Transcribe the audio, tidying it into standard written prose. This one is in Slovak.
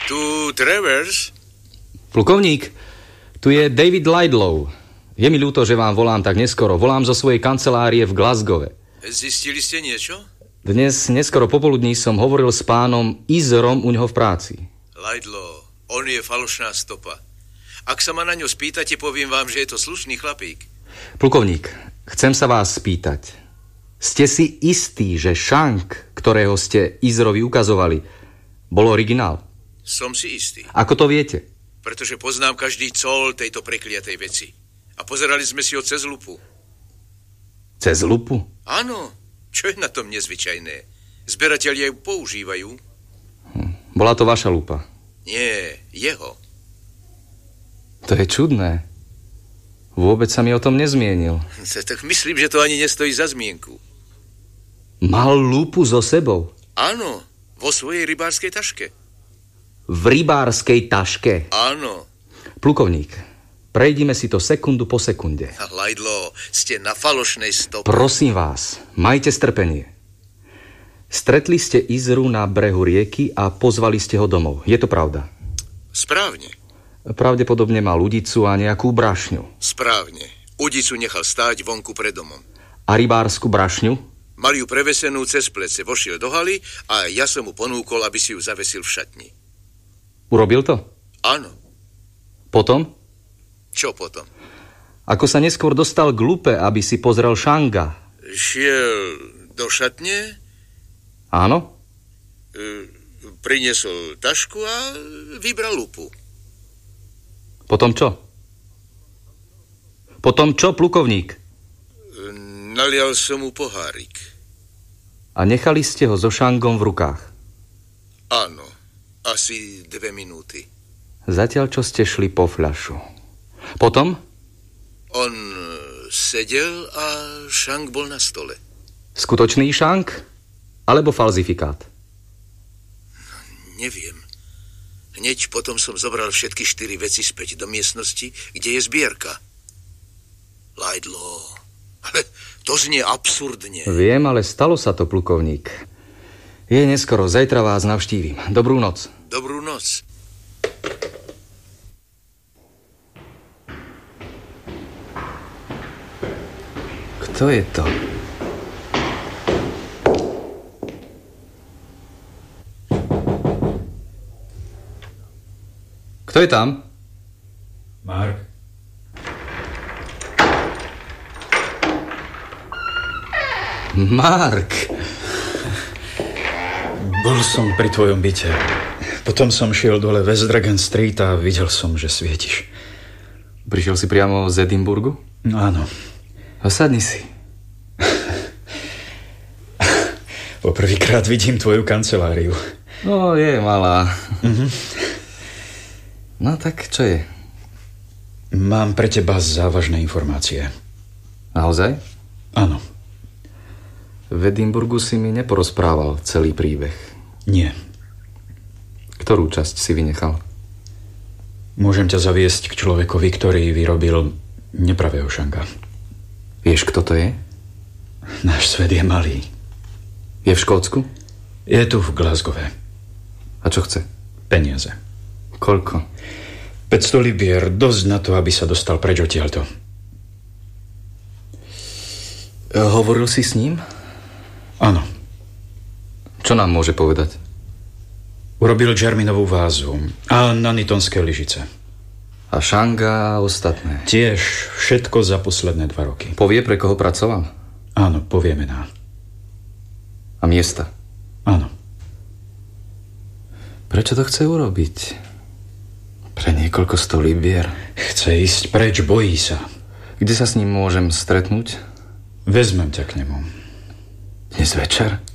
Tu Travers? Plukovník, tu je David Laidlaw. Je mi ľúto, že vám volám tak neskoro. Volám zo svojej kancelárie v Glasgowe. Zistili ste niečo? Dnes neskoro popoludní som hovoril s pánom Izerom u neho v práci. Laidlaw, on je falošná stopa. Ak sa ma na ňo spýtate, poviem vám, že je to slušný chlapík. Plukovník, chcem sa vás spýtať. Ste si istí, že šank, ktorého ste Izerovi ukazovali, bol originál? Som si istý. Ako to viete? Pretože poznám každý col tejto prekliatej veci. A pozerali sme si ho cez lupu. Cez lupu? Áno. Čo je na tom nezvyčajné? Zberatelia ju používajú. Bola to vaša lupa? Nie, jeho. To je čudné. Vôbec sa mi o tom nezmienil. Tak myslím, že to ani nestojí za zmienku. Mal lupu so sebou? Áno, vo svojej rybárskej taške. V rybárskej taške? Áno. Plukovník, prejdime si to sekundu po sekunde. Laidlaw, ste na falošnej stope. Prosím vás, majte strpenie. Stretli ste Izeru na brehu rieky a pozvali ste ho domov. Je to pravda? Správne. Pravdepodobne mal udicu a nejakú brašňu. Správne. Udicu nechal stáť vonku pred domom. A rybársku brašňu? Mal ju prevesenú cez plece, vošiel do haly a ja som mu ponúkol, aby si ju zavesil v šatni. Urobil to? Áno. Potom? Čo potom? Ako sa neskôr dostal k lupe, aby si pozrel šanga? Šiel do šatne? Áno? Priniesol tašku a vybral lupu. Potom čo? Potom čo, plukovník? Nalial som mu pohárik. A nechali ste ho so šangom v rukách? Áno, asi 2 minúty. Zatiaľ, čo ste šli po fľašu. Potom? On sedel a šang bol na stole. Skutočný šank? Alebo falzifikát? Neviem. Hneď potom som zobral všetky 4 veci späť do miestnosti, kde je zbierka. Laidlaw. Ale to znie absurdne. Viem, ale stalo sa to, plukovník. Je neskoro, zajtra vás navštívim. Dobrú noc. Dobrú noc. Kto je to? Kto je tam? Mark. Mark. Bol som pri tvojom byte. Potom som šiel dole West Dragon Street a videl som, že svietiš. Prišiel si priamo z Edinburgu? Áno. Osadni si. Poprvýkrát vidím tvoju kanceláriu. No, je malá. No tak, čo je? Mám pre teba závažné informácie. Naozaj? Áno. V Edinburgu si mi neporozprával celý príbeh. Nie. Ktorú časť si vynechal? Môžem ťa zaviesť k človekovi, ktorý vyrobil nepravého šanga. Vieš, kto to je? Náš svet je malý. Je v Škótsku? Je tu v Glasgowe. A čo chce? Peniaze. Koľko? 500 libier, dosť na to, aby sa dostal preč odtiaľto. Hovoril si s ním? Áno. Čo nám môže povedať? Urobil Jerminovú vázu a nanitonské lyžice. A šanga a ostatné? Tiež všetko za posledné 2 roky. Povie, pre koho pracoval? Áno, povie mená. A miesta? Áno. Prečo to chce urobiť? Pre niekoľko 100 libier? Chce ísť preč, bojí sa. Kde sa s ním môžem stretnúť? Vezmem ťa k nemu. Dnes večer?